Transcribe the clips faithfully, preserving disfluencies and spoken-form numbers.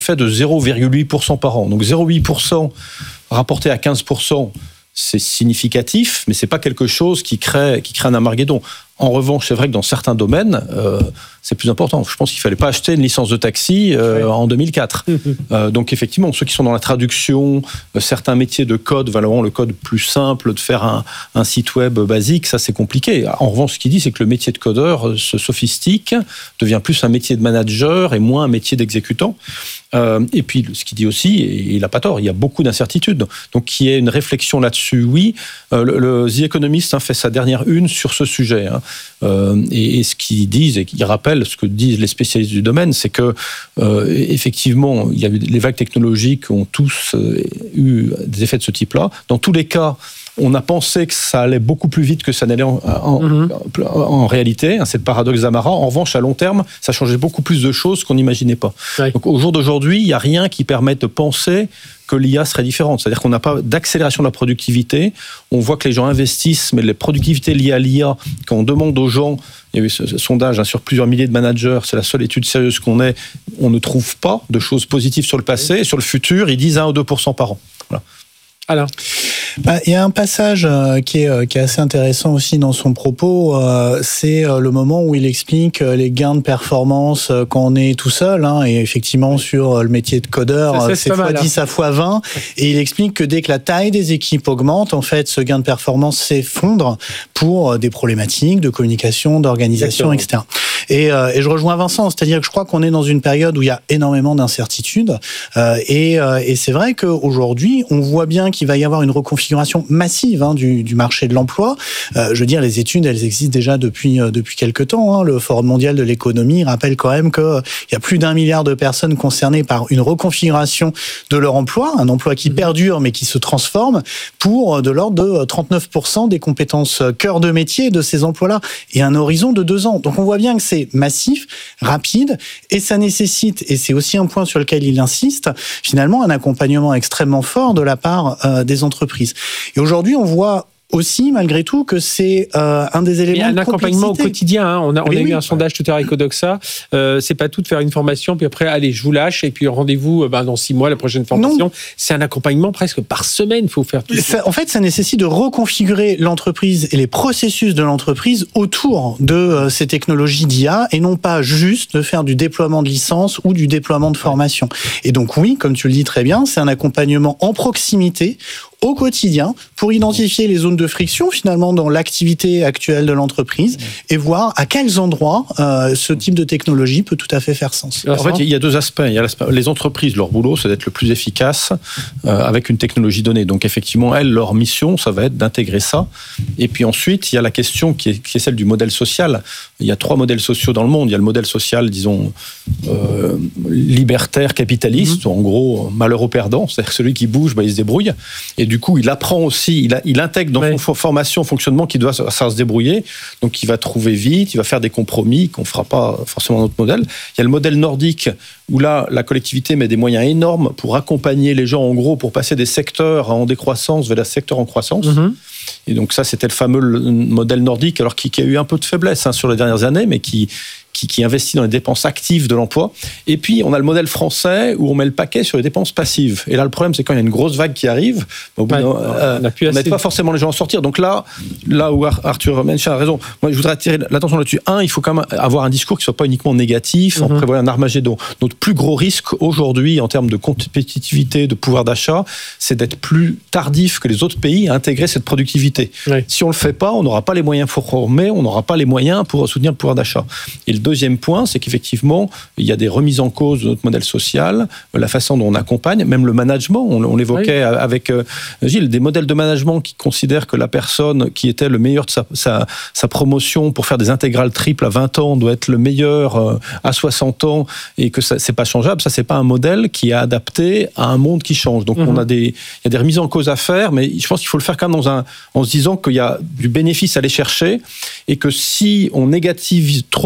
fait de zéro virgule huit pour cent par an. Donc zéro virgule huit pour cent rapporté à quinze pour cent, c'est significatif, mais c'est pas quelque chose qui crée, qui crée un Armageddon. En revanche, c'est vrai que dans certains domaines, euh, c'est plus important. Je pense qu'il fallait pas acheter une licence de taxi euh, ouais. en deux mille quatre. euh, donc effectivement, ceux qui sont dans la traduction, euh, certains métiers de code, vraiment le code plus simple de faire un, un site web basique, ça c'est compliqué. En revanche, ce qu'il dit, c'est que le métier de codeur se sophistique, devient plus un métier de manager et moins un métier d'exécutant. Euh, et puis, ce qu'il dit aussi, et il n'a pas tort, il y a beaucoup d'incertitudes. Donc, qu'il y ait une réflexion là-dessus, oui. Euh, le, le The Economist hein, fait sa dernière une sur ce sujet. Hein. Euh, et, et ce qu'ils disent, et qu'ils rappellent ce que disent les spécialistes du domaine, c'est que euh, effectivement, il y a eu, les vagues technologiques ont tous euh, eu des effets de ce type-là. Dans tous les cas, on a pensé que ça allait beaucoup plus vite que ça n'allait en, en, mm-hmm. en, en réalité. C'est le paradoxe d'Amara. En revanche, à long terme, ça changeait beaucoup plus de choses qu'on n'imaginait pas. Ouais. Donc, au jour d'aujourd'hui, il n'y a rien qui permette de penser que l'I A serait différente. C'est-à-dire qu'on n'a pas d'accélération de la productivité. On voit que les gens investissent, mais les productivités liées à l'I A, quand on demande aux gens, il y a eu ce, ce sondage hein, sur plusieurs milliers de managers, c'est la seule étude sérieuse qu'on ait, on ne trouve pas de choses positives sur le passé. Et sur le futur, ils disent un ou deux pour cent par an. Voilà. Alors, bah, il y a un passage euh, qui, est, euh, qui est assez intéressant aussi dans son propos, euh, c'est euh, le moment où il explique euh, les gains de performance euh, quand on est tout seul, hein, et effectivement sur euh, le métier de codeur, ça, c'est fois dix à fois vingt, et il explique que dès que la taille des équipes augmente, en fait, ce gain de performance s'effondre pour euh, des problématiques de communication, d'organisation, Exactement. et cetera. Et, euh, et je rejoins Vincent, c'est-à-dire que je crois qu'on est dans une période où il y a énormément d'incertitudes, euh, et, euh, et c'est vrai qu'aujourd'hui, on voit bien qu'il va y avoir une reconfiguration massive hein, du, du marché de l'emploi. Euh, je veux dire, les études, elles existent déjà depuis euh, depuis quelques temps. Hein. Le Forum mondial de l'économie rappelle quand même qu'il euh, y a plus d'un milliard de personnes concernées par une reconfiguration de leur emploi, un emploi qui perdure mais qui se transforme pour euh, de l'ordre de trente-neuf pour cent des compétences cœur de métier de ces emplois-là et un horizon de deux ans. Donc on voit bien que c'est massif, rapide, et ça nécessite, et c'est aussi un point sur lequel il insiste, finalement un accompagnement extrêmement fort de la part euh, des entreprises. Et aujourd'hui, on voit aussi, malgré tout, que c'est euh, un des éléments mais un de accompagnement au quotidien. Hein. On a, on a eu oui. un sondage tout à l'heure avec Odoxa. Euh, c'est pas tout de faire une formation, puis après, allez, je vous lâche, et puis rendez-vous ben, dans six mois, la prochaine formation. Non. C'est un accompagnement presque par semaine, il faut faire tout ça. En fait, ça nécessite de reconfigurer l'entreprise et les processus de l'entreprise autour de euh, ces technologies d'I A, et non pas juste de faire du déploiement de licence ou du déploiement de formation. Et donc oui, comme tu le dis très bien, c'est un accompagnement en proximité, au quotidien, pour identifier les zones de friction finalement dans l'activité actuelle de l'entreprise et voir à quels endroits euh, ce type de technologie peut tout à fait faire sens. En fait, il y a deux aspects. Il y a les entreprises, leur boulot, c'est d'être le plus efficace euh, avec une technologie donnée. Donc effectivement, elles, leur mission, ça va être d'intégrer ça. Et puis ensuite, il y a la question qui est, qui est celle du modèle social. Il y a trois modèles sociaux dans le monde. Il y a le modèle social, disons, euh, libertaire, capitaliste, mmh. en gros, malheureux perdant, c'est-à-dire que celui qui bouge, bah, il se débrouille. Et du coup, il apprend aussi, il, a, il intègre dans ouais. son formation, fonctionnement, qu'il doit savoir se débrouiller. Donc, il va trouver vite, il va faire des compromis qu'on ne fera pas forcément dans notre modèle. Il y a le modèle nordique, où là, la collectivité met des moyens énormes pour accompagner les gens, en gros, pour passer des secteurs en décroissance vers des secteurs en croissance. Mmh. Et donc ça, c'était le fameux modèle nordique, alors qui, qui a eu un peu de faiblesse hein, sur les dernières années, mais qui... Qui, qui investit dans les dépenses actives de l'emploi. Et puis, on a le modèle français où on met le paquet sur les dépenses passives. Et là, le problème, c'est quand il y a une grosse vague qui arrive, au bout ouais, euh, on n'aide pas forcément les gens à en sortir. Donc là, là où Arthur Menchin a raison, moi, je voudrais attirer l'attention là-dessus. Un, il faut quand même avoir un discours qui ne soit pas uniquement négatif, mm-hmm. en prévoyant un Armageddon. Notre plus gros risque aujourd'hui, en termes de compétitivité, de pouvoir d'achat, c'est d'être plus tardif que les autres pays à intégrer cette productivité. Ouais. Si on ne le fait pas, on n'aura pas les moyens pour former, on n'aura pas les moyens pour soutenir le pouvoir d'achat. Et le deuxième point, c'est qu'effectivement, il y a des remises en cause de notre modèle social, la façon dont on accompagne, même le management, on, on l'évoquait oui. avec euh, Gilles, des modèles de management qui considèrent que la personne qui était le meilleur de sa, sa, sa promotion pour faire des intégrales triples à vingt ans doit être le meilleur euh, à soixante ans et que ça, c'est pas changeable. Ça, c'est pas un modèle qui est adapté à un monde qui change. Donc, mm-hmm. on a des, il y a des remises en cause à faire, mais je pense qu'il faut le faire quand même dans un, en se disant qu'il y a du bénéfice à aller chercher et que si on négativise trop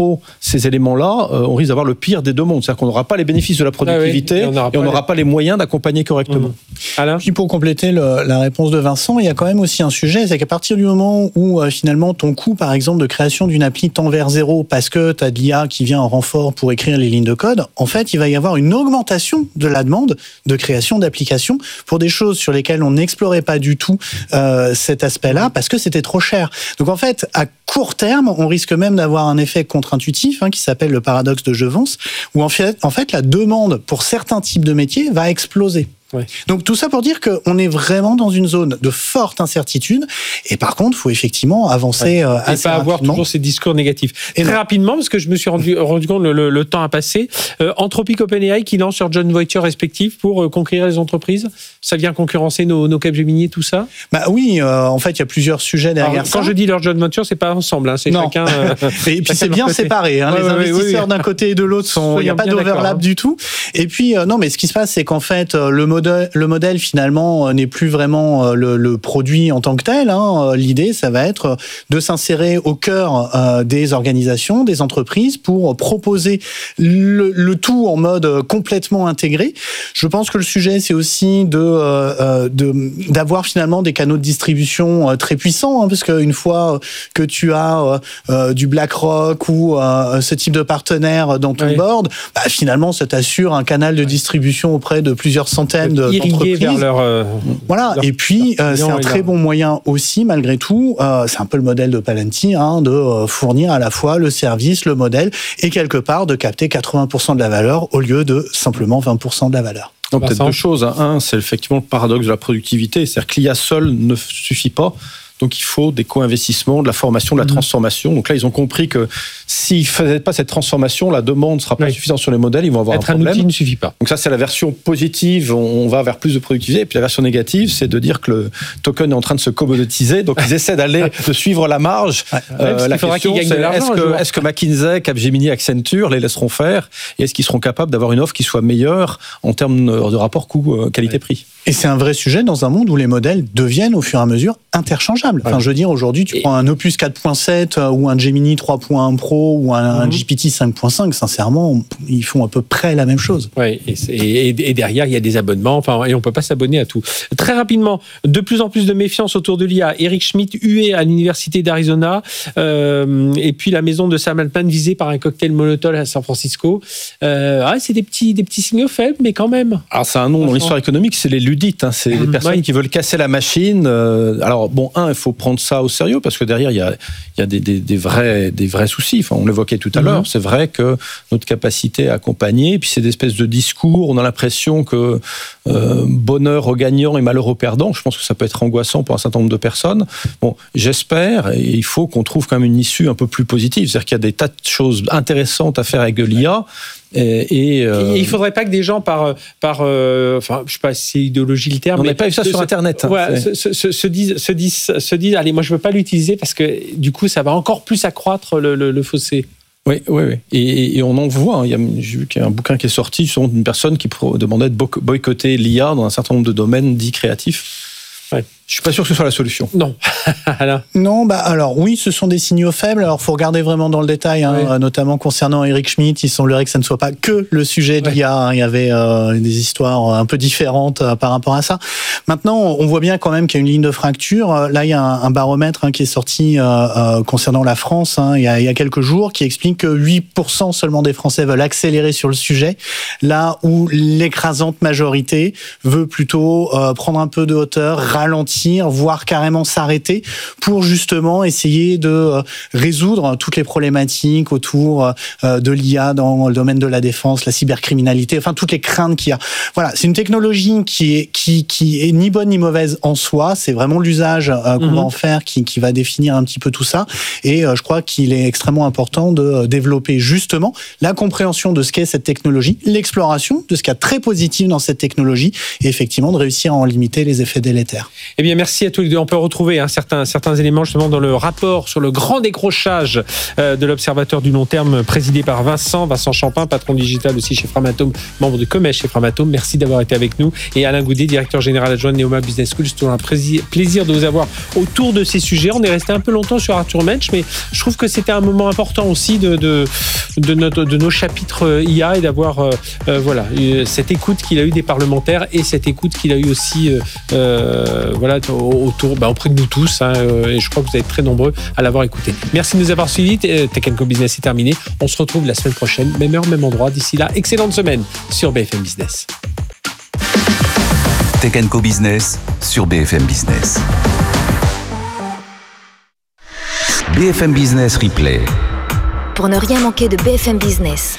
ces éléments-là, euh, on risque d'avoir le pire des deux mondes. C'est-à-dire qu'on n'aura pas les bénéfices de la productivité ah oui, et on n'aura pas, pas les... les moyens d'accompagner correctement. Mmh. Alain ? Puis pour compléter le, la réponse de Vincent, il y a quand même aussi un sujet, c'est qu'à partir du moment où euh, finalement ton coût, par exemple, de création d'une appli tend vers zéro parce que tu as de l'I A qui vient en renfort pour écrire les lignes de code, en fait, il va y avoir une augmentation de la demande de création d'applications pour des choses sur lesquelles on n'explorait pas du tout euh, cet aspect-là parce que c'était trop cher. Donc en fait, à court terme, on risque même d'avoir un effet contre-intuitif hein, qui s'appelle le paradoxe de Jevons, où en fait, en fait, la demande pour certains types de métiers va exploser. Ouais. Donc tout ça pour dire qu'on est vraiment dans une zone de forte incertitude et par contre il faut effectivement avancer ouais. euh, assez et pas avoir rapidement. Toujours ces discours négatifs. Et Très non. rapidement parce que je me suis rendu, rendu compte le, le, le temps a passé. Euh, Anthropic, OpenAI qui lancent leur joint venture respectif pour euh, conquérir les entreprises. Ça vient concurrencer nos, nos Capgemini et tout ça. Bah oui, euh, en fait il y a plusieurs sujets derrière. Alors, ça. Quand je dis leur joint venture, c'est pas ensemble, hein, c'est non. chacun. Euh, et puis c'est bien séparé. Hein, ouais, les ouais, investisseurs ouais, ouais. d'un côté et de l'autre sont. Il n'y a pas d'overlap du tout. Et puis euh, non, mais ce qui se passe c'est qu'en fait euh, le modèle, le modèle finalement n'est plus vraiment le, le produit en tant que tel. Hein. L'idée, ça va être de s'insérer au cœur euh, des organisations, des entreprises pour proposer le, le tout en mode complètement intégré. Je pense que le sujet, c'est aussi de, euh, de d'avoir finalement des canaux de distribution euh, très puissants, hein, parce qu'une fois que tu as euh, du BlackRock ou euh, ce type de partenaire dans ton oui. board, bah, finalement, ça t'assure un canal de distribution auprès de plusieurs centaines d'entreprises. Vers leur, euh, voilà. leur, et puis, euh, c'est un très bon moyen aussi, malgré tout, euh, c'est un peu le modèle de Palantir, hein, de euh, fournir à la fois le service, le modèle, et quelque part de capter quatre-vingts pour cent de la valeur au lieu de simplement vingt pour cent de la valeur. Donc peut-être deux choses. Un, c'est effectivement le paradoxe de la productivité, c'est-à-dire que l'I A seule ne suffit pas. Donc il faut des co-investissements, de la formation, de la mmh. transformation. Donc là, ils ont compris que s'ils ne faisaient pas cette transformation, la demande ne sera pas oui. suffisante sur les modèles, ils vont avoir Être un problème. Un outil ne suffit pas. Donc ça, c'est la version positive, on va vers plus de productivité. Et puis la version négative, c'est de dire que le token est en train de se commoditiser. Donc ils essaient d'aller, de suivre la marge. Ouais. Euh, la question, c'est est-ce que, est-ce que McKinsey, Capgemini, Accenture les laisseront faire? Et est-ce qu'ils seront capables d'avoir une offre qui soit meilleure en termes de rapport coût-qualité-prix? Et c'est un vrai sujet dans un monde où les modèles deviennent au fur et à mesure interchangeables. Enfin, ouais. je veux dire, aujourd'hui, tu et... prends un Opus quatre point sept ou un Gemini trois point un Pro ou un, mm-hmm. un G P T cinq point cinq, sincèrement, ils font à peu près la même chose. Oui, et, et, et derrière, il y a des abonnements, enfin, et on ne peut pas s'abonner à tout. Très rapidement, de plus en plus de méfiance autour de l'I A. Eric Schmidt, hué à l'Université d'Arizona, euh, et puis la maison de Sam Altman visée par un cocktail Molotov à San Francisco. Euh, ah, c'est des petits, des petits signaux faibles, mais quand même. Alors, c'est un nom dans l'histoire économique, c'est les ludites, hein, c'est les personnes oui. qui veulent casser la machine. Euh, alors, bon, un, il faut prendre ça au sérieux, parce que derrière, il y a, il y a des, des, des, vrais, des vrais soucis. Enfin, on l'évoquait tout à mm-hmm. l'heure. C'est vrai que notre capacité à accompagner, puis ces espèces de discours, on a l'impression que euh, bonheur aux gagnants et malheur aux perdants, je pense que ça peut être angoissant pour un certain nombre de personnes. Bon, j'espère, et il faut qu'on trouve quand même une issue un peu plus positive. C'est-à-dire qu'il y a des tas de choses intéressantes à faire avec de l'I A. Et, et, euh... et il ne faudrait pas que des gens par, par euh, enfin, je sais pas si c'est idéologie le terme. On n'a pas vu ça sur Internet. Hein, ouais, se, se, se, se, disent, se, disent, se disent, allez, moi je ne veux pas l'utiliser parce que du coup, ça va encore plus accroître le, le, le fossé. Oui, oui, oui. Et, et on en voit. Hein. Il y a, j'ai vu qu'il y a un bouquin qui est sorti sur une personne qui demandait de boycotter l'I A dans un certain nombre de domaines dits créatifs. Ouais. Je suis pas sûr que ce soit la solution. Non. non, bah alors oui, ce sont des signaux faibles. Alors faut regarder vraiment dans le détail, hein, oui. notamment concernant Eric Schmidt. Il semblerait que ça ne soit pas que le sujet de l'I A. Hein. Il y avait euh, des histoires un peu différentes euh, par rapport à ça. Maintenant, on voit bien quand même qu'il y a une ligne de fracture. Là, il y a un, un baromètre hein, qui est sorti euh, euh, concernant la France hein, il, y a, il y a quelques jours, qui explique que huit pour cent seulement des Français veulent accélérer sur le sujet, là où l'écrasante majorité veut plutôt euh, prendre un peu de hauteur, ralentir, voire carrément s'arrêter pour justement essayer de résoudre toutes les problématiques autour de l'I A dans le domaine de la défense, la cybercriminalité, enfin toutes les craintes qu'il y a. Voilà, c'est une technologie qui est qui qui est ni bonne ni mauvaise en soi. C'est vraiment l'usage euh, qu'on mm-hmm. va en faire qui qui va définir un petit peu tout ça. Et euh, je crois qu'il est extrêmement important de développer justement la compréhension de ce qu'est cette technologie, l'exploration de ce qu'il y a très positif dans cette technologie et effectivement de réussir à en limiter les effets délétères. Eh bien, bien, merci à tous les deux. On peut retrouver hein, certains, certains éléments justement dans le rapport sur le grand décrochage euh, de l'Observateur du long terme présidé par Vincent, Vincent Champin, patron digital aussi chez Framatome, membre du Comèche chez Framatome. Merci d'avoir été avec nous. Et Alain Goudet, directeur général adjoint de Neoma Business School. C'est toujours un plaisir de vous avoir autour de ces sujets. On est resté un peu longtemps sur Arthur Mensch, mais je trouve que c'était un moment important aussi de, de, de, notre, de nos chapitres I A et d'avoir euh, euh, voilà, cette écoute qu'il a eu des parlementaires et cette écoute qu'il a eu aussi euh, euh, voilà, autour, bah, auprès de nous tous. Hein, euh, et je crois que vous êtes très nombreux à l'avoir écouté. Merci de nous avoir suivis. Tech and Co Business est terminé. On se retrouve la semaine prochaine, même heure, même endroit. D'ici là, excellente semaine sur B F M Business. Tech and Co Business sur B F M Business. B F M Business Replay. Pour ne rien manquer de B F M Business.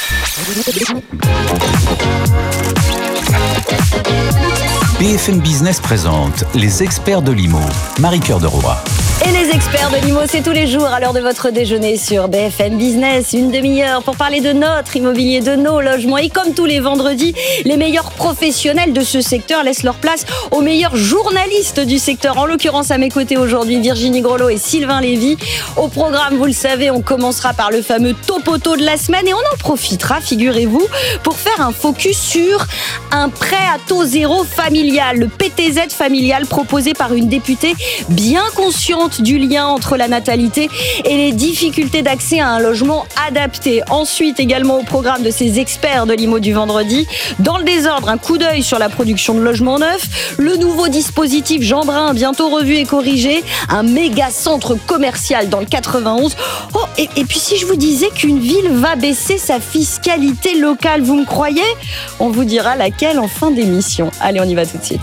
B F M Business présente les experts de l'I M O. Marie-Cœur de Roy. Et les experts de l'I M O, c'est tous les jours à l'heure de votre déjeuner sur B F M Business. Une demi-heure pour parler de notre immobilier, de nos logements. Et comme tous les vendredis, les meilleurs professionnels de ce secteur laissent leur place aux meilleurs journalistes du secteur. En l'occurrence, à mes côtés aujourd'hui, Virginie Grelot et Sylvain Lévy. Au programme, vous le savez, on commencera par le fameux topoto de la semaine. Et on en profitera, figurez-vous, pour faire un focus sur un prêt à taux zéro familial. Le P T Z familial proposé par une députée bien consciente du lien entre la natalité et les difficultés d'accès à un logement adapté. Ensuite, également au programme de ces experts de l'I M O du vendredi, dans le désordre, un coup d'œil sur la production de logements neufs, le nouveau dispositif Jean Brun, bientôt revu et corrigé, un méga centre commercial dans le quatre-vingt-onze. Oh, et, et puis si je vous disais qu'une ville va baisser sa fiscalité locale, vous me croyez ? On vous dira laquelle en fin d'émission. Allez, on y va tout de suite.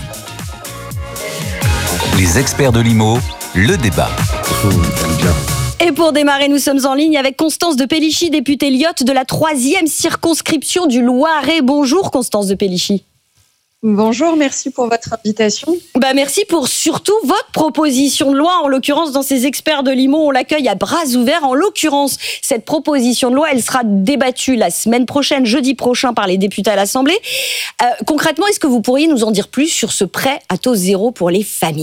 Les experts de l'I M O, le débat. Et pour démarrer, nous sommes en ligne avec Constance de Pellichy, députée Lyotte de la troisième circonscription du Loiret. Bonjour Constance de Pellichy. Bonjour, merci pour votre invitation. Bah merci pour surtout votre proposition de loi. En l'occurrence, dans ces experts de l'I M O, on l'accueille à bras ouverts. En l'occurrence, cette proposition de loi, elle sera débattue la semaine prochaine, jeudi prochain, par les députés à l'Assemblée. Euh, concrètement, est-ce que vous pourriez nous en dire plus sur ce prêt à taux zéro pour les familles ?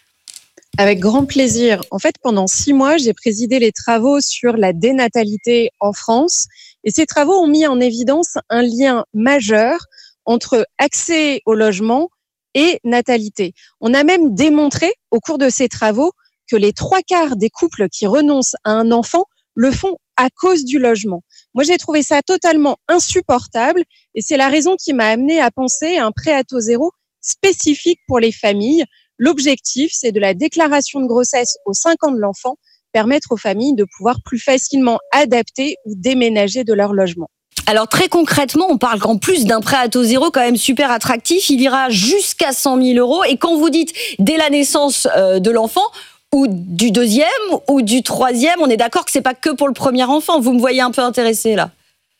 Avec grand plaisir. En fait, pendant six mois, j'ai présidé les travaux sur la dénatalité en France. Et ces travaux ont mis en évidence un lien majeur entre accès au logement et natalité. On a même démontré au cours de ces travaux que les trois quarts des couples qui renoncent à un enfant le font à cause du logement. Moi, j'ai trouvé ça totalement insupportable et c'est la raison qui m'a amené à penser à un prêt à taux zéro spécifique pour les familles. L'objectif, c'est de la déclaration de grossesse aux cinq ans de l'enfant, permettre aux familles de pouvoir plus facilement adapter ou déménager de leur logement. Alors très concrètement, on parle qu'en plus d'un prêt à taux zéro quand même super attractif, il ira jusqu'à cent mille euros. Et quand vous dites dès la naissance euh, de l'enfant, ou du deuxième, ou du troisième, on est d'accord que c'est pas que pour le premier enfant. Vous me voyez un peu intéressée là.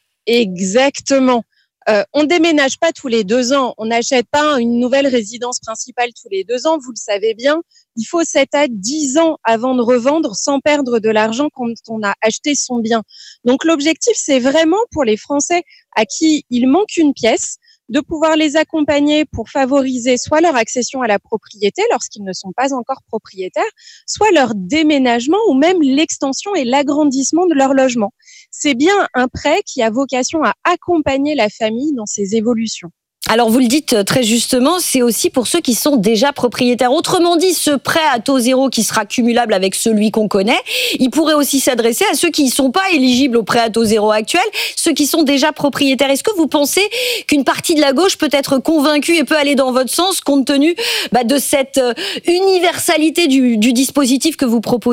Exactement. Euh, on déménage pas tous les deux ans, on n'achète pas une nouvelle résidence principale tous les deux ans, vous le savez bien. Il faut sept à dix ans avant de revendre sans perdre de l'argent quand on a acheté son bien. Donc l'objectif, c'est vraiment pour les Français à qui il manque une pièce, de pouvoir les accompagner pour favoriser soit leur accession à la propriété lorsqu'ils ne sont pas encore propriétaires, soit leur déménagement ou même l'extension et l'agrandissement de leur logement. C'est bien un prêt qui a vocation à accompagner la famille dans ses évolutions. Alors vous le dites très justement, c'est aussi pour ceux qui sont déjà propriétaires. Autrement dit, ce prêt à taux zéro qui sera cumulable avec celui qu'on connaît, il pourrait aussi s'adresser à ceux qui ne sont pas éligibles au prêt à taux zéro actuel, ceux qui sont déjà propriétaires. Est-ce que vous pensez qu'une partie de la gauche peut être convaincue et peut aller dans votre sens compte tenu bah, de cette universalité du, du dispositif que vous proposez ?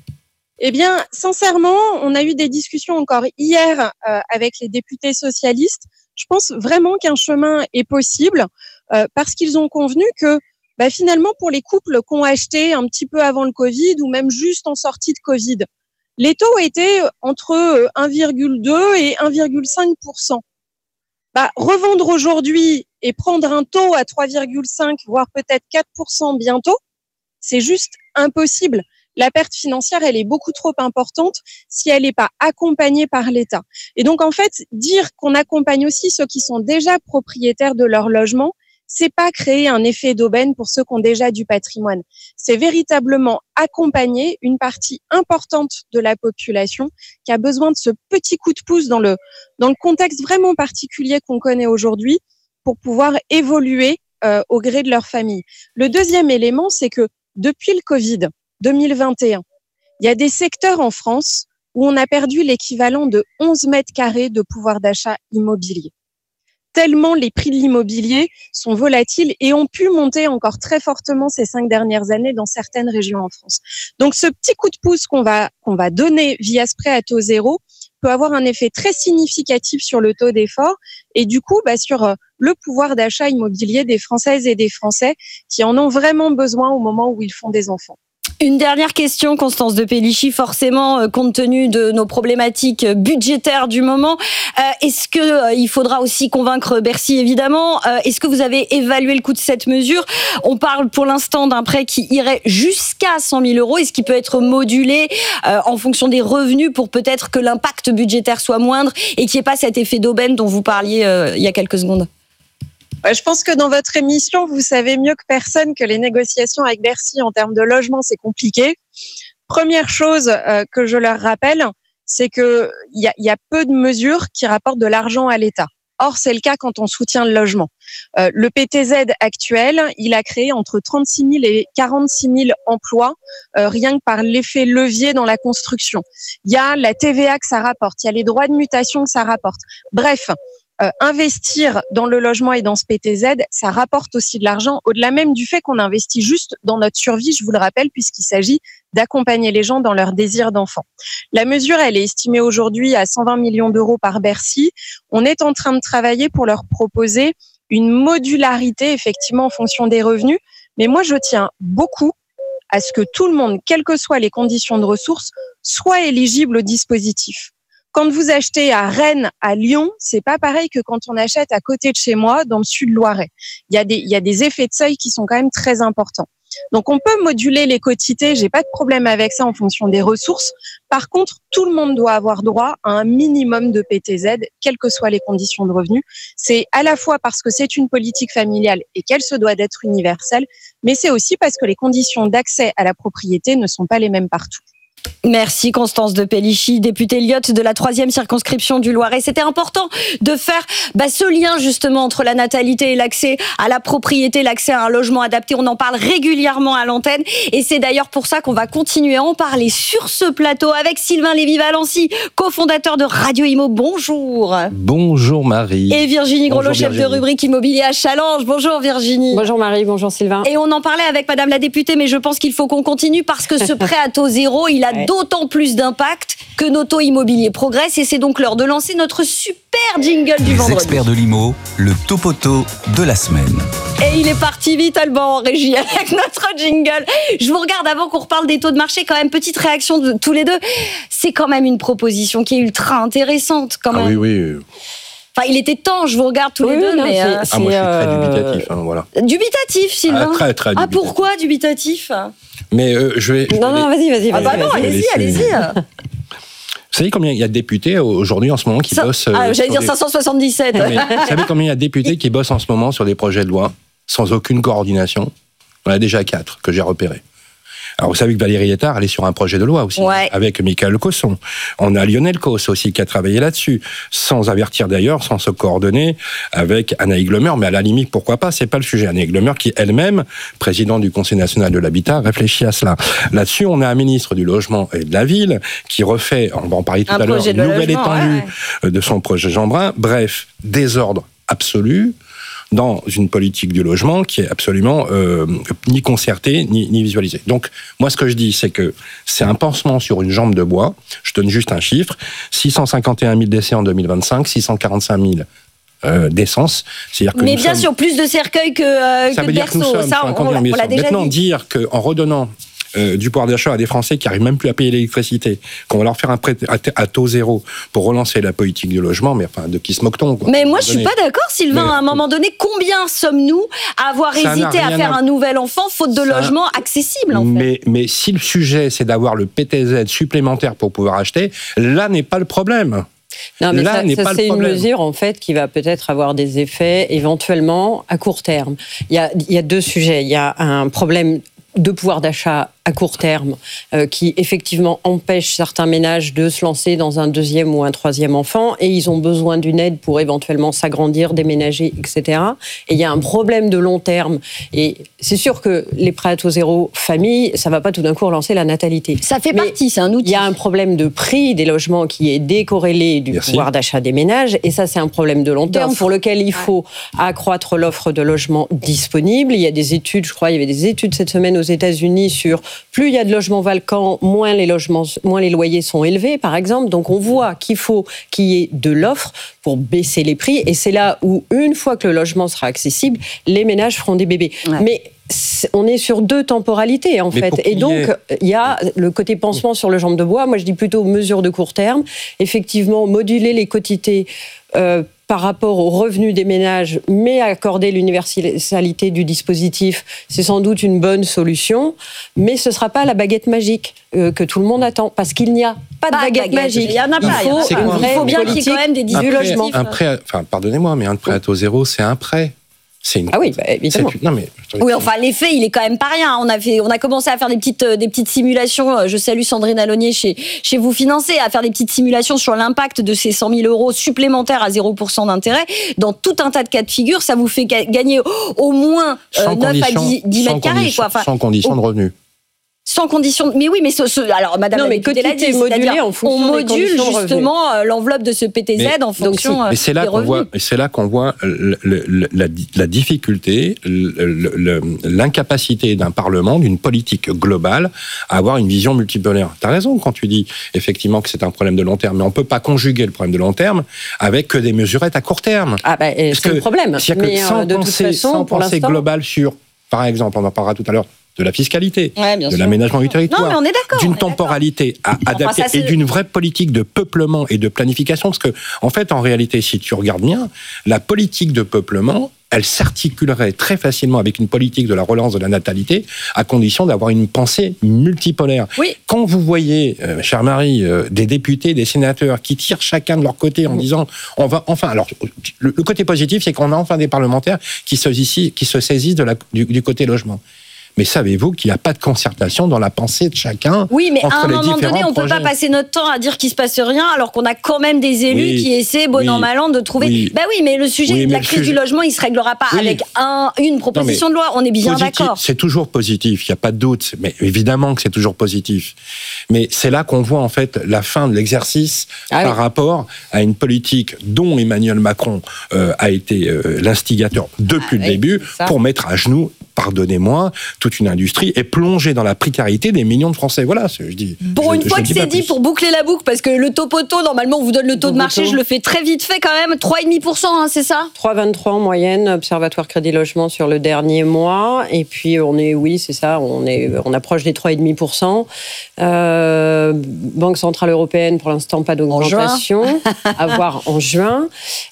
Eh bien, sincèrement, on a eu des discussions encore hier euh, avec les députés socialistes. Je pense vraiment qu'un chemin est possible euh, parce qu'ils ont convenu que bah, finalement, pour les couples qui ont acheté un petit peu avant le Covid ou même juste en sortie de Covid, les taux étaient entre un virgule deux et un virgule cinq pour cent. Bah, revendre aujourd'hui et prendre un taux à trois virgule cinq, voire peut-être quatre pour cent bientôt, c'est juste impossible. La perte financière, elle est beaucoup trop importante si elle n'est pas accompagnée par l'État. Et donc, en fait, dire qu'on accompagne aussi ceux qui sont déjà propriétaires de leur logement, c'est pas créer un effet d'aubaine pour ceux qui ont déjà du patrimoine. C'est véritablement accompagner une partie importante de la population qui a besoin de ce petit coup de pouce dans le, dans le contexte vraiment particulier qu'on connaît aujourd'hui pour pouvoir évoluer euh, au gré de leur famille. Le deuxième élément, c'est que depuis le Covid deux mille vingt et un, il y a des secteurs en France où on a perdu l'équivalent de onze mètres carrés de pouvoir d'achat immobilier. Tellement les prix de l'immobilier sont volatiles et ont pu monter encore très fortement ces cinq dernières années dans certaines régions en France. Donc ce petit coup de pouce qu'on va, qu'on va donner via ce prêt à taux zéro peut avoir un effet très significatif sur le taux d'effort et du coup bah, sur le pouvoir d'achat immobilier des Françaises et des Français qui en ont vraiment besoin au moment où ils font des enfants. Une dernière question, Constance de Pellichy, forcément, euh, compte tenu de nos problématiques budgétaires du moment, euh, est-ce que euh, il faudra aussi convaincre Bercy, évidemment. euh, Est-ce que vous avez évalué le coût de cette mesure? On parle pour l'instant d'un prêt qui irait jusqu'à cent mille euros. Est-ce qu'il peut être modulé euh, en fonction des revenus pour peut-être que l'impact budgétaire soit moindre et qu'il n'y ait pas cet effet d'aubaine dont vous parliez euh, il y a quelques secondes? Je pense que dans votre émission, vous savez mieux que personne que les négociations avec Bercy en termes de logement, c'est compliqué. Première chose euh, que je leur rappelle, c'est que il y a, y a peu de mesures qui rapportent de l'argent à l'État. Or, c'est le cas quand on soutient le logement. Euh, le P T Z actuel, il a créé entre trente-six mille et quarante-six mille emplois, euh, rien que par l'effet levier dans la construction. Il y a la T V A que ça rapporte, il y a les droits de mutation que ça rapporte. Bref, Euh, investir dans le logement et dans ce P T Z, ça rapporte aussi de l'argent, au-delà même du fait qu'on investit juste dans notre survie, je vous le rappelle, puisqu'il s'agit d'accompagner les gens dans leur désir d'enfant. La mesure, elle est estimée aujourd'hui à cent vingt millions d'euros par Bercy. On est en train de travailler pour leur proposer une modularité, effectivement, en fonction des revenus. Mais moi, je tiens beaucoup à ce que tout le monde, quelles que soient les conditions de ressources, soit éligible au dispositif. Quand vous achetez à Rennes, à Lyon, c'est pas pareil que quand on achète à côté de chez moi, dans le sud Loiret. Il y a des, il y a des effets de seuil qui sont quand même très importants. Donc, on peut moduler les quotités. J'ai pas de problème avec ça en fonction des ressources. Par contre, tout le monde doit avoir droit à un minimum de P T Z, quelles que soient les conditions de revenus. C'est à la fois parce que c'est une politique familiale et qu'elle se doit d'être universelle, mais c'est aussi parce que les conditions d'accès à la propriété ne sont pas les mêmes partout. Merci Constance de Pellichy, députée Lyotte de la troisième circonscription du Loiret. C'était important de faire bah, ce lien justement entre la natalité et l'accès à la propriété, l'accès à un logement adapté. On en parle régulièrement à l'antenne et c'est d'ailleurs pour ça qu'on va continuer à en parler sur ce plateau avec Sylvain Lévy-Valency, cofondateur de Radio Imo. Bonjour. Bonjour Marie. Et Virginie Groslo, chef de rubrique immobilier à Challenge. Bonjour Virginie. Bonjour Marie, bonjour Sylvain. Et on en parlait avec Madame la députée, mais je pense qu'il faut qu'on continue parce que ce prêt à taux zéro, il a ouais. d'autant plus d'impact que nos taux immobiliers progressent et c'est donc l'heure de lancer notre super jingle du Les vendredi. Les experts de l'I M O, le topoto de la semaine. Et il est parti vite, Alban, en régie, avec notre jingle. Je vous regarde avant qu'on reparle des taux de marché, quand même, petite réaction de tous les deux. C'est quand même une proposition qui est ultra intéressante, quand même. Ah oui, oui. Enfin, il était temps, je vous regarde tous oui, les deux, non, mais... c'est, euh... c'est, ah, moi, je suis euh... très dubitatif, hein, voilà. Dubitatif, Sylvain. Ah, très, très dubitatif. Ah, pourquoi dubitatif? Mais euh, je vais... Non, non, vas-y, vas-y. Ah bah non, allez-y, allez-y. Vous savez combien il y a de députés aujourd'hui en ce moment qui Ça... bossent... Ah, euh, j'allais dire des... cinq cent soixante-dix-sept. Mais, vous savez combien il y a de députés qui bossent en ce moment sur des projets de loi sans aucune coordination? On a déjà quatre que j'ai repérés. Alors, vous savez que Valérie Létard, elle est sur un projet de loi aussi, ouais. avec Michael Cosson. On a Lionel Causse aussi qui a travaillé là-dessus, sans avertir d'ailleurs, sans se coordonner avec Anaïs Glemer, mais à la limite, pourquoi pas, c'est pas le sujet. Anaïs Glemer qui, elle-même, présidente du Conseil national de l'habitat, réfléchit à cela. Là-dessus, on a un ministre du logement et de la ville qui refait, on va en parler tout un à l'heure, une nouvelle logement, étendue ouais. de son projet Jeanbrun. Bref, désordre absolu dans une politique du logement qui est absolument euh, ni concertée, ni, ni visualisée. Donc, moi, ce que je dis, c'est que c'est un pansement sur une jambe de bois. Je donne juste un chiffre. six cent cinquante et un mille décès en deux mille vingt-cinq, six cent quarante-cinq mille euh, d'essence. C'est-à-dire que mais bien sommes... sûr, plus de cercueils que, euh, ça que veut de dire que nous berceaux. sommes, Ça, on, on, l'a, on l'a déjà Maintenant, dit. dire qu'en redonnant Euh, du pouvoir d'achat à des Français qui n'arrivent même plus à payer l'électricité, qu'on va leur faire un prêt à, t- à taux zéro pour relancer la politique du logement, mais enfin, de qui se moque-t-on quoi, Mais moi, je suis pas d'accord, Sylvain. Mais, à un moment donné, combien sommes-nous à avoir hésité à faire à... un nouvel enfant faute de ça... logement accessible, en mais, fait. mais si le sujet, c'est d'avoir le P T Z supplémentaire pour pouvoir acheter, là n'est pas le problème. Non, mais Là ça, n'est ça pas c'est le une problème. mesure en fait qui va peut-être avoir des effets éventuellement à court terme. Il y a, il y a deux sujets. Il y a un problème de pouvoir d'achat à court terme euh, qui effectivement empêche certains ménages de se lancer dans un deuxième ou un troisième enfant et ils ont besoin d'une aide pour éventuellement s'agrandir, déménager, et cetera. Et il y a un problème de long terme et c'est sûr que les prêts à taux zéro famille, ça va pas tout d'un coup relancer la natalité. Ça fait Mais partie, c'est un outil. Il y a un problème de prix des logements qui est décorrélé du Merci. pouvoir d'achat des ménages et ça c'est un problème de long terme Donc, pour lequel il faut accroître l'offre de logements disponibles. Il y a des études, je crois, il y avait des études cette semaine aux États-Unis sur plus il y a de logements vacants, moins les logements, moins les loyers sont élevés, par exemple. Donc on voit qu'il faut qu'il y ait de l'offre pour baisser les prix. Et c'est là où, une fois que le logement sera accessible, les ménages feront des bébés. Ouais. Mais c'est- on est sur deux temporalités, en Mais fait. pour Et qu'il y donc, ait- il y a le côté pansement sur le jambe de bois. Moi, je dis plutôt mesure de court terme. Effectivement, moduler les quotités euh, par rapport aux revenus des ménages, mais accorder l'universalité du dispositif, c'est sans doute une bonne solution, mais ce ne sera pas la baguette magique euh, que tout le monde attend, parce qu'il n'y a pas de Pas de baguette, baguette. magique. Il y en a pas, Il il y en a faut pas. une Il vraie faut bien qu'il y ait politique quand même des du dispositifs. logement. Un prêt, à- enfin, pardonnez-moi, mais un prêt à taux zéro, c'est un prêt. C'est une. Ah oui, bah, évidemment. c'est- Non mais. Oui, enfin, l'effet, il est quand même pas rien. On a fait, on a commencé à faire des petites, euh, des petites simulations. Je salue Sandrine Alonier chez, chez Vous Financer, à faire des petites simulations sur l'impact de ces cent mille euros supplémentaires à zéro pour cent d'intérêt. Dans tout un tas de cas de figure, ça vous fait ga- gagner au moins euh, Sans neuf à condition- dix, dix sans mètres carrés, condition- quoi. Enfin, sans condition de revenu. sans condition. Mais oui, mais ce, ce- alors, Madame Non, la mais députée l'a quotité dit, modulée c'est-à-dire, en on fonction des module conditions de justement euh, l'enveloppe de ce P T Z Mais- en fonction euh, Mais c'est là des qu'on revenus. voit, et c'est là qu'on voit le- le- le- la, la difficulté, le- le- le- l'incapacité d'un Parlement, d'une politique globale, à avoir une vision multipolaire. T'as raison quand tu dis effectivement que c'est un problème de long terme, mais on peut pas conjuguer le problème de long terme avec que des mesurettes à court terme. Ah bah, et Parce c'est que- le problème. C'est-à-dire que Mais sans euh, de toute penser, façon, sans pour pensée l'instant, globale sur, par exemple, on en parlera tout à l'heure, de la fiscalité, Ouais, bien de sûr. l'aménagement du Non, territoire, mais on est d'accord. on est d'une d'accord. temporalité à adapter ça, c'est- et d'une vraie politique de peuplement et de planification. Parce que, en fait, en réalité, si tu regardes bien, la politique de peuplement, elle s'articulerait très facilement avec une politique de la relance de la natalité, à condition d'avoir une pensée multipolaire. Oui. Quand vous voyez, euh, chère Marie, euh, des députés, des sénateurs qui tirent chacun de leur côté en disant, on va enfin, alors le, le côté positif, c'est qu'on a enfin des parlementaires qui se, ici, qui se saisissent de la, du, du côté logement. Mais savez-vous qu'il n'y a pas de concertation dans la pensée de chacun Oui, mais entre à un les moment différents donné, on peut projets. pas passer notre temps à dire qu'il se passe rien, alors qu'on a quand même des élus Oui, qui essaient, bon oui, an mal an, de trouver. oui. Bah oui, mais le sujet Oui, de mais la le crise sujet- du logement, il se réglera pas Oui. avec un, une proposition de loi. On est bien Positif, d'accord. c'est toujours positif, il n'y a pas de doute, mais évidemment que c'est toujours positif. Mais c'est là qu'on voit en fait la fin de l'exercice Ah par oui. rapport à une politique dont Emmanuel Macron euh, a été euh, l'instigateur depuis Ah le oui, début c'est ça. pour mettre à genoux, pardonnez-moi, toute une industrie et plonger dans la précarité des millions de Français. Voilà, ce que je dis. Pour Je- une je fois ne que dis c'est pas dit, plus. pour boucler la boucle, parce que le topoto, normalement, on vous donne le taux de marché, Topoto. je le fais très vite fait quand même, trois virgule cinq pour cent, hein, c'est ça trois virgule vingt-trois en moyenne, Observatoire Crédit Logement sur le dernier mois. Et puis, on est, oui, c'est ça, on, est, on approche des trois virgule cinq pour cent. Euh, Banque Centrale Européenne, pour l'instant, pas d'augmentation. À voir en juin.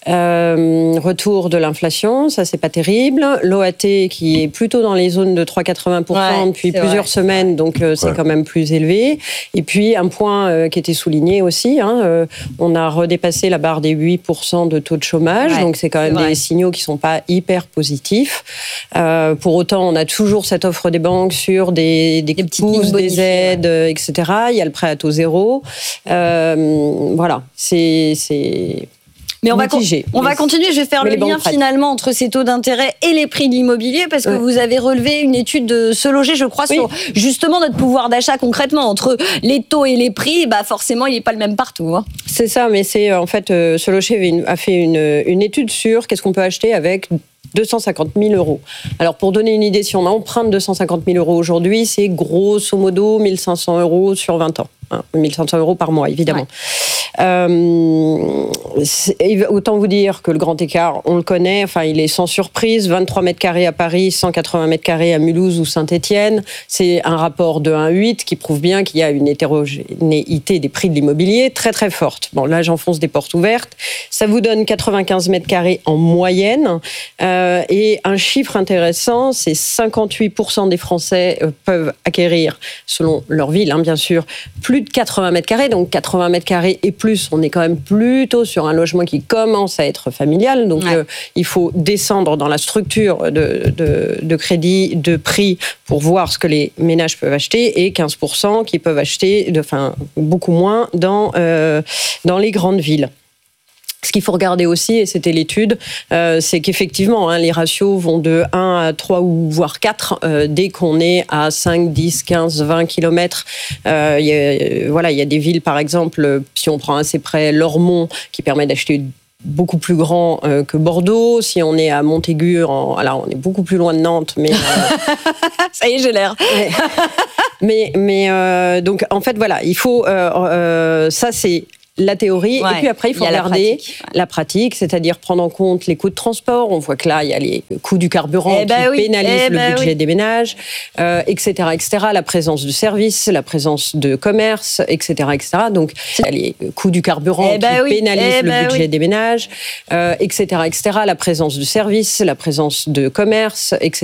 Euh, retour de l'inflation, ça, c'est pas terrible. L'O A T qui est plutôt dans les zones de trois virgule quatre-vingts pour cent Ouais, depuis c'est plusieurs vrai. semaines, donc euh, c'est Ouais. quand même plus élevé. Et puis, un point euh, qui était souligné aussi, hein, euh, on a redépassé la barre des huit pour cent de taux de chômage, Ouais, donc c'est quand c'est même vrai. des signaux qui sont pas hyper positifs. Euh, pour autant, on a toujours cette offre des banques sur des, des, Des petites pousses, lignes des bonifiées, aides, euh, et cetera. Il y a le prêt à taux zéro. Euh, voilà, c'est... c'est Mais on va, con- mitigé. on va Mais- continuer. Je vais faire mais le les banques lien prêtent. finalement entre ces taux d'intérêt et les prix de l'immobilier, parce que Ouais. vous avez relevé une étude de Se Loger, je crois, Oui. sur justement notre pouvoir d'achat concrètement. Entre les taux et les prix, bah forcément, il n'est pas le même partout. Hein. C'est ça, mais c'est en fait, euh, Se Loger avait une- a fait une, une étude sur qu'est-ce qu'on peut acheter avec deux cent cinquante mille euros. Alors, pour donner une idée, si on emprunte deux cent cinquante mille euros aujourd'hui, c'est grosso modo mille cinq cents euros sur vingt ans. Hein, mille cinq cents euros par mois, évidemment. Euh, c'est- autant vous dire que le grand écart, on le connaît, enfin, il est sans surprise, vingt-trois mètres carrés à Paris, cent quatre-vingts mètres carrés à Mulhouse ou Saint-Étienne. C'est un rapport de un virgule huit qui prouve bien qu'il y a une hétérogénéité des prix de l'immobilier très très forte. Bon, là, j'enfonce des portes ouvertes. Ça vous donne quatre-vingt-quinze mètres carrés en moyenne. Euh, et un chiffre intéressant, c'est cinquante-huit pour cent des Français euh, peuvent acquérir, selon leur ville, hein, bien sûr, plus de quatre-vingts mètres carrés. Donc quatre-vingts mètres carrés et plus, on est quand même plutôt sur un logement qui commence à être familial. Donc ouais. euh, il faut descendre dans la structure de, de, de crédit, de prix pour voir ce que les ménages peuvent acheter et quinze pour cent qui peuvent acheter, de, enfin beaucoup moins dans, euh, dans les grandes villes. Ce qu'il faut regarder aussi, et c'était l'étude, euh, c'est qu'effectivement, hein, les ratios vont de un à trois ou voire quatre euh, dès qu'on est à cinq, dix, quinze, vingt kilomètres. Euh, y a, voilà, il y a des villes, par exemple, si on prend assez près Lormont, qui permet d'acheter beaucoup plus grand euh, que Bordeaux. Si on est à Montaigu, en, alors on est beaucoup plus loin de Nantes, mais... Euh, ça y est, j'ai l'air. mais mais, mais euh, donc, en fait, voilà, il faut... Euh, euh, ça, c'est... la théorie, ouais, et puis après, il faut il regarder la pratique, ouais. la pratique, c'est-à-dire prendre en compte les coûts de transport. On voit que là, il y a les coûts du carburant eh ben qui oui, pénalisent eh le ben budget oui. des ménages, euh, et cetera, et cetera. La présence de services, la présence de commerce, et cetera, et cetera. Donc, il y a les coûts du carburant eh ben qui oui, pénalisent eh le ben budget oui. des ménages, euh, et cetera, et cetera. La présence de services, la présence de commerce, et cetera.